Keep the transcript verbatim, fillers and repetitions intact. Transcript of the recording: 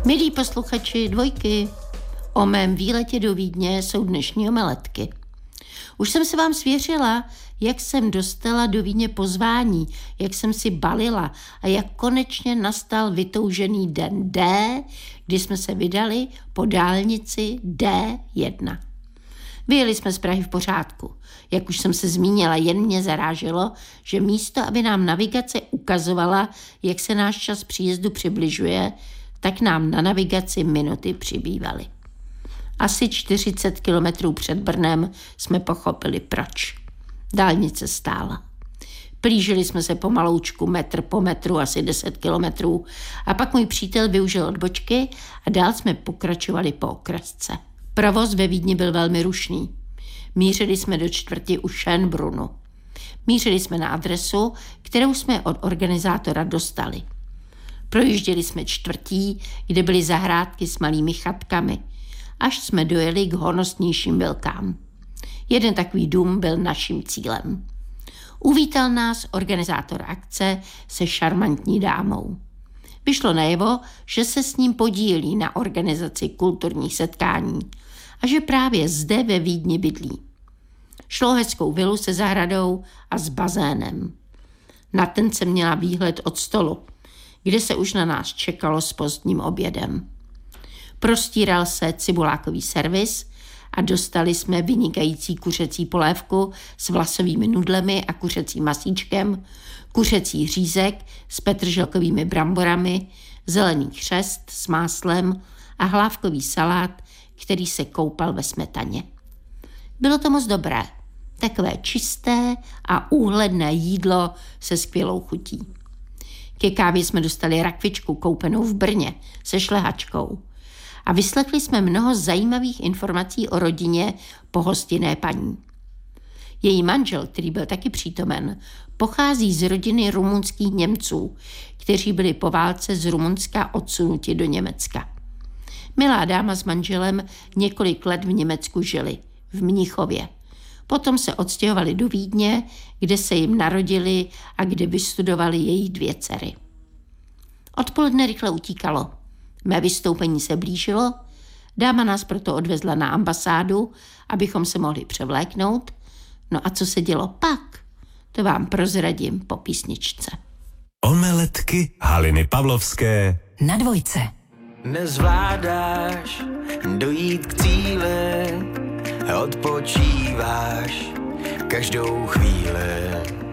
Milí posluchači Dvojky, o mém výletě do Vídně jsou dnešní omeletky. Už jsem se vám svěřila, jak jsem dostala do Vídně pozvání, jak jsem si balila a jak konečně nastal vytoužený den D, kdy jsme se vydali po dálnici D jedna. Vyjeli jsme z Prahy v pořádku. Jak už jsem se zmínila, jen mě zaráželo, že místo, aby nám navigace ukazovala, jak se náš čas příjezdu přibližuje, tak nám na navigaci minuty přibývaly. Asi čtyřicet kilometrů před Brnem jsme pochopili proč. Dálnice stála. Plížili jsme se pomaloučku metr po metru, asi deset kilometrů a pak můj přítel využil odbočky a dál jsme pokračovali po okresce. Provoz ve Vídni byl velmi rušný. Mířili jsme do čtvrti u Schönbrunnu. Mířili jsme na adresu, kterou jsme od organizátora dostali. Projížděli jsme čtvrtí, kde byly zahrádky s malými chatkami, až jsme dojeli k honosnějším vilkám. Jeden takový dům byl naším cílem. Uvítal nás organizátor akce se šarmantní dámou. Vyšlo najevo, že se s ním podílí na organizaci kulturních setkání a že právě zde ve Vídni bydlí. Šlo o hezkou vilu se zahradou a s bazénem. Na ten jsem měla výhled od stolu, kde se už na nás čekalo s pozdním obědem. Prostíral se cibulákový servis a dostali jsme vynikající kuřecí polévku s vlasovými nudlemi a kuřecím masíčkem, kuřecí řízek s petrželkovými bramborami, zelený křest s máslem a hlávkový salát, který se koupal ve smetaně. Bylo to moc dobré, takové čisté a úhledné jídlo se skvělou chutí. Ke kávě jsme dostali rakvičku koupenou v Brně se šlehačkou a vyslechli jsme mnoho zajímavých informací o rodině pohostinné paní. Její manžel, který byl taky přítomen, pochází z rodiny rumunských Němců, kteří byli po válce z Rumunska odsunuti do Německa. Milá dáma s manželem několik let v Německu žili, v Mnichově. Potom se odstěhovali do Vídně, kde se jim narodili a kde vystudovali jejich dvě dcery. Odpoledne rychle utíkalo. Mé vystoupení se blížilo, dáma nás proto odvezla na ambasádu, abychom se mohli převléknout. No a co se dělo pak, to vám prozradím po písničce. Omeletky Haliny Pavlovské na Dvojce. Nezvládáš dojít k cíli, odpočíváš každou chvíli.